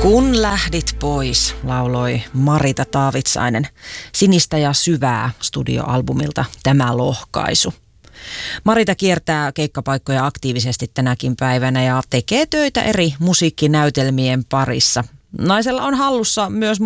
Kun lähdit pois, lauloi Marita Taavitsainen Sinistä ja syvää studioalbumilta Tämä lohkaisu. Marita kiertää keikkapaikkoja aktiivisesti tänäkin päivänä ja tekee töitä eri musiikkinäytelmien parissa. Naisella on hallussa myös